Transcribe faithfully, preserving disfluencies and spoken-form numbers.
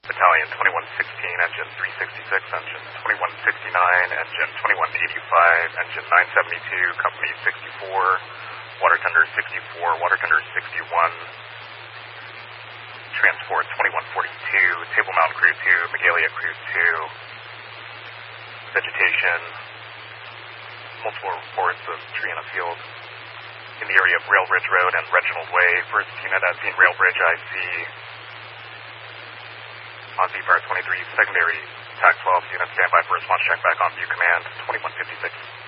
Battalion twenty-one sixteen, engine three sixty-six, engine twenty-one sixty-nine, engine twenty-one eighty-five, engine nine seventy-two, company sixty-four, water tender sixty-four, water tender sixty-one, transport twenty-one forty-two, Table Mountain Crew two, Magalia Crew two, vegetation, multiple reports of tree in a field in the area of Rail Ridge Road and Reginald Way. First unit at Dean Rail Bridge I C. On Z Fire twenty-three, secondary T A C twelve unit standby for response check back on view command twenty-one fifty-six.